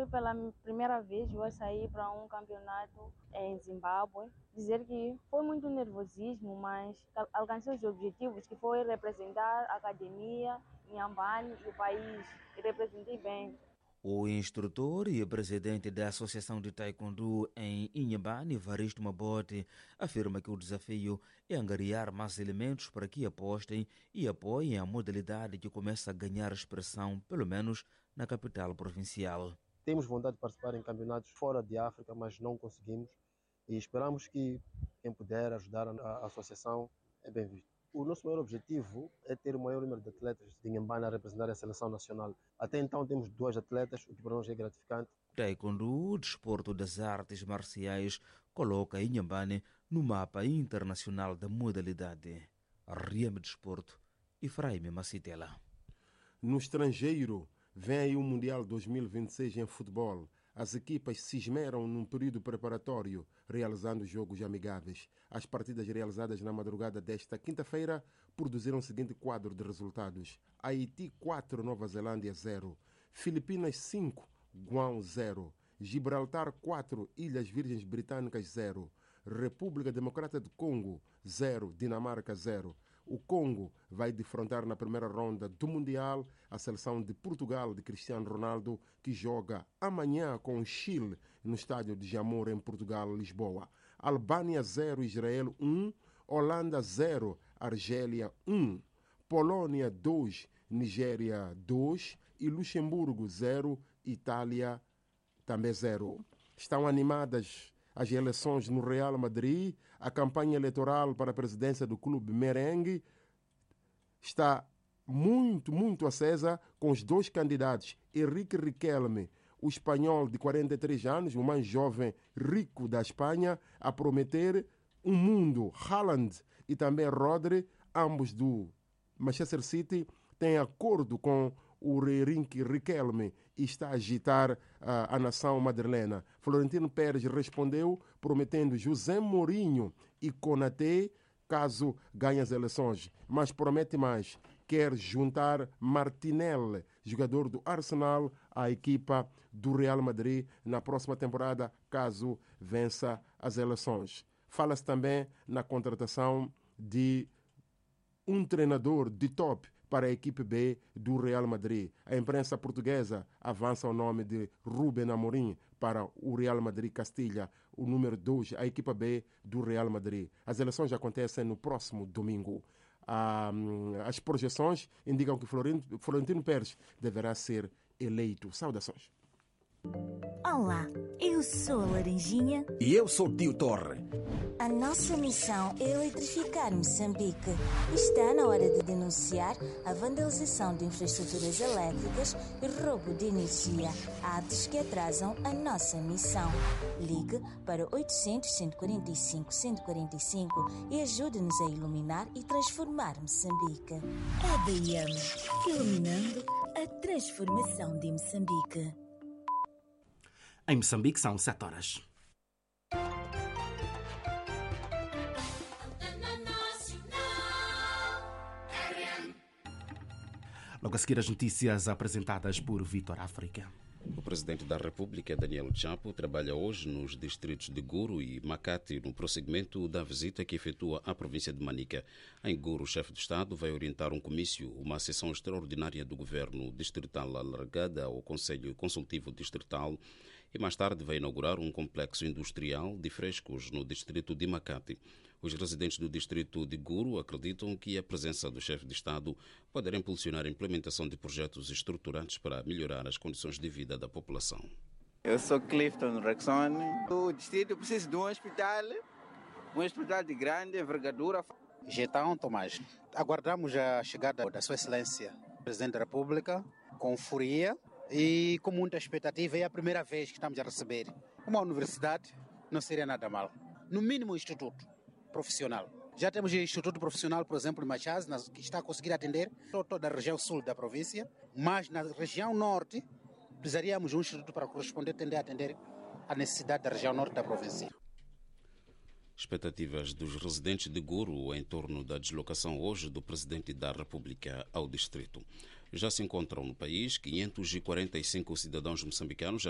Pela primeira vez vou sair para um campeonato em Zimbábue. Dizer que foi muito nervosismo, mas alcancei os objetivos, que foi representar a academia, Inhambane e o país. E representei bem. O instrutor e presidente da Associação de Taekwondo em Inhambane, Varisto Mabote, afirma que o desafio é angariar mais elementos para que apostem e apoiem a modalidade que começa a ganhar expressão, pelo menos na capital provincial. Temos vontade de participar em campeonatos fora de África, mas não conseguimos. E esperamos que quem puder ajudar a associação é bem visto. O nosso maior objetivo é ter o maior número de atletas de Inhambane a representar a seleção nacional. Até então temos 2 atletas, o que para nós é gratificante. Taekwondo, o desporto das artes marciais, coloca Inhambane no mapa internacional da modalidade. Riame Desporto, Efraim Macitela. No estrangeiro, vem aí o Mundial 2026 em futebol. As equipas se esmeram num período preparatório, realizando jogos amigáveis. As partidas realizadas na madrugada desta quinta-feira produziram o seguinte quadro de resultados: Haiti 4, Nova Zelândia 0, Filipinas 5, Guam 0, Gibraltar 4, Ilhas Virgens Britânicas 0, República Democrata do Congo 0, Dinamarca 0. O Congo vai defrontar na primeira ronda do Mundial a seleção de Portugal de Cristiano Ronaldo, que joga amanhã com o Chile no estádio de Jamor, em Portugal, Lisboa. Albânia 0, Israel 1, Holanda 0, Argélia 1, Polônia 2, Nigéria 2 e Luxemburgo 0, Itália também 0. Estão animadas as eleições no Real Madrid. A campanha eleitoral para a presidência do clube merengue está muito acesa, com os 2 candidatos, Henrique Riquelme, o espanhol de 43 anos, o mais jovem rico da Espanha, a prometer um mundo. Haaland e também Rodri, ambos do Manchester City, têm acordo com o Henrique Riquelme e está a agitar a nação madrilena. Florentino Pérez respondeu prometendo José Mourinho e Konaté caso ganhe as eleições, mas promete mais. Quer juntar Martinelli, jogador do Arsenal, à equipa do Real Madrid na próxima temporada, caso vença as eleições. Fala-se também na contratação de um treinador de top para a equipe B do Real Madrid. A imprensa portuguesa avança o nome de Rubén Amorim para o Real Madrid Castilha, o número 2, a equipa B do Real Madrid. As eleições acontecem no próximo domingo. As projeções indicam que Florentino Pérez deverá ser eleito. Saudações. Olá, eu sou a Laranjinha. E eu sou o Tio Torre. A nossa missão é eletrificar Moçambique. Está na hora de denunciar a vandalização de infraestruturas elétricas e roubo de energia, atos que atrasam a nossa missão. Ligue para 800-145-145 e ajude-nos a iluminar e transformar Moçambique. EDM, iluminando a transformação de Moçambique. Em Moçambique são 7 horas. Logo a seguir as notícias apresentadas por Vitor África. O presidente da República, Daniel Chapo, trabalha hoje nos distritos de Guru e Makati no prosseguimento da visita que efetua à província de Manica. Em Guru, o chefe de Estado vai orientar um comício, uma sessão extraordinária do governo distrital alargada ao Conselho Consultivo Distrital e mais tarde vai inaugurar um complexo industrial de frescos no distrito de Makati. Os residentes do distrito de Guru acreditam que a presença do chefe de Estado poderá impulsionar a implementação de projetos estruturantes para melhorar as condições de vida da população. Eu sou Clifton Rexon. O distrito precisa de um hospital de grande envergadura. Getão Tomás, aguardamos a chegada da Sua Excelência, Presidente da República, com furia e com muita expectativa. É a primeira vez que estamos a receber uma universidade, não seria nada mal. No mínimo, um instituto profissional. Já temos o Instituto Profissional, por exemplo, em Machaz, que está a conseguir atender toda a região sul da província, mas na região norte precisaríamos de um instituto para corresponder, a atender a necessidade da região norte da província. Expectativas dos residentes de Guru em torno da deslocação hoje do Presidente da República ao distrito. Já se encontram no país 545 cidadãos moçambicanos a